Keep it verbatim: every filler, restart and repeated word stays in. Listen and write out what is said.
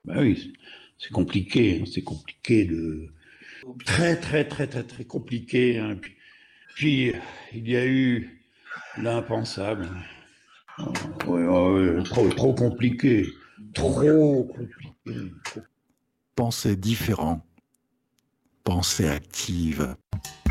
Bah oui, c'est c'est compliqué, hein, c'est compliqué de très très très très très compliqué, hein. Puis, puis, il y a eu l'impensable. Oh, ouais, ouais, ouais, trop trop compliqué, trop compliqué. Pensée différent, pensée active.